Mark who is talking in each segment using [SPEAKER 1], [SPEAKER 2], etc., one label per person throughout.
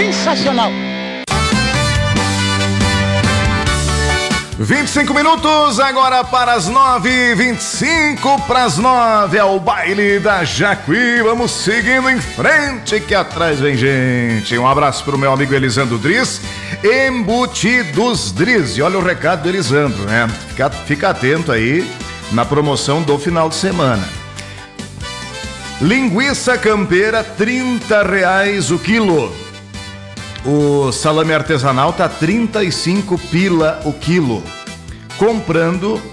[SPEAKER 1] sensacional.
[SPEAKER 2] 25 minutos, agora para as 9h25 para as 9 é o baile da Jacuí. Vamos seguindo em frente, que atrás vem gente. Um abraço para o meu amigo Elisandro Driz, Embutidos Driz. E olha o recado do Elisandro, né? Fica atento aí na promoção do final de semana. Linguiça campeira, R$30 o quilo. O salame artesanal tá 35 pila o quilo. Comprando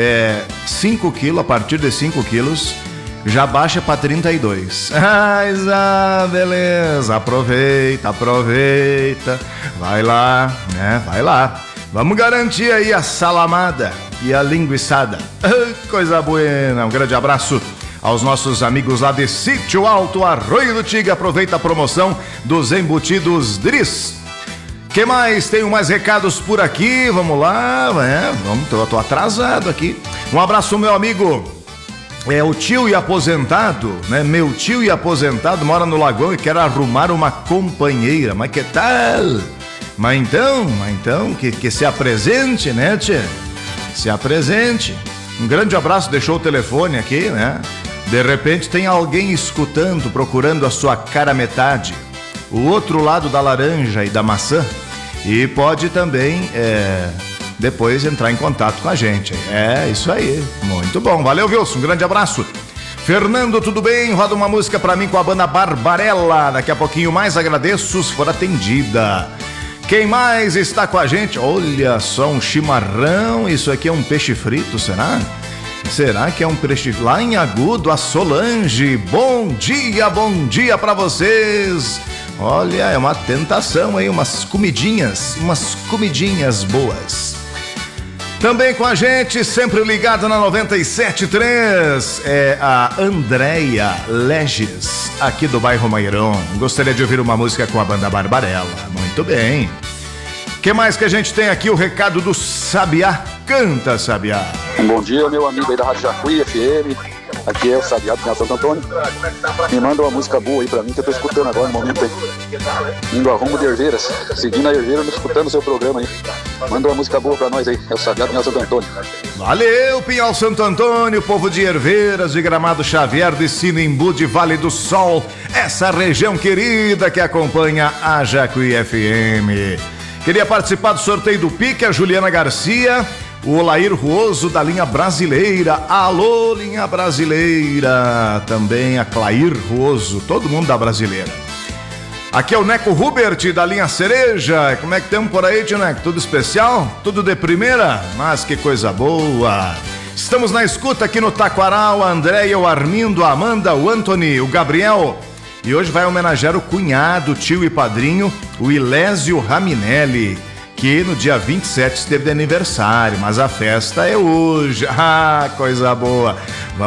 [SPEAKER 2] 5 quilos, a partir de 5 quilos, já baixa para 32. Beleza, aproveita. Vai lá, né? Vai lá. Vamos garantir aí a salamada e a linguiçada. Coisa buena. Um grande abraço aos nossos amigos lá de Sítio Alto, Arroio do Tigre. Aproveita a promoção dos Embutidos Driz. Que mais? Tenho mais recados por aqui. Vamos lá, tô atrasado aqui. Um abraço ao meu amigo, o tio e aposentado, né? Meu tio e aposentado mora no Lagoão e quer arrumar uma companheira. Mas que tal? Mas então, que se apresente, né, tia? Se apresente. Um grande abraço, deixou o telefone aqui, né? De repente tem alguém escutando, procurando a sua cara metade, o outro lado da laranja e da maçã, e pode também depois entrar em contato com a gente. É isso aí, muito bom, valeu, Wilson, um grande abraço. Fernando, tudo bem? Roda uma música pra mim com a banda Barbarella, daqui a pouquinho mais, agradeço se for atendida. Quem mais está com a gente? Olha só, um chimarrão, isso aqui é um peixe frito, será? Será que é um peixe lá em Agudo, a Solange? Bom dia pra vocês. Olha, é uma tentação aí, umas comidinhas boas. Também com a gente, sempre ligada na 97.3, é a Andréia Leges, aqui do bairro Mairon. Gostaria de ouvir uma música com a banda Barbarella. Muito bem. O que mais que a gente tem aqui? O recado do Sabiá. Canta, Sabiá.
[SPEAKER 3] Bom dia, meu amigo aí da Rádio Jacuí FM. Aqui é o Sabiá do Santo Antônio. Me manda uma música boa aí pra mim, que eu tô escutando agora no momento aí. Indo a rumo de Herveiras, seguindo a Herveira, escutando o seu programa aí. Manda uma música boa pra nós aí, é o Sabiá do Santo Antônio.
[SPEAKER 2] Valeu, Pinhal Santo Antônio, povo de Herveiras, de Gramado Xavier, de Sinimbu, de Vale do Sol, essa região querida que acompanha a Jacuí FM. Queria participar do sorteio do Pique, a Juliana Garcia, o Olair Ruoso da linha brasileira. Alô, linha brasileira. Também a Clair Ruoso, todo mundo da brasileira. Aqui é o Neco Hubert da linha Cereja. Como é que temos por aí, tio Neco? Tudo especial? Tudo de primeira? Mas que coisa boa. Estamos na escuta aqui no Taquaral, a Andréia, o Armindo, a Amanda, o Anthony, o Gabriel. E hoje vai homenagear o cunhado, tio e padrinho, o Ilésio Raminelli, que no dia 27 esteve de aniversário, mas a festa é hoje. Coisa boa.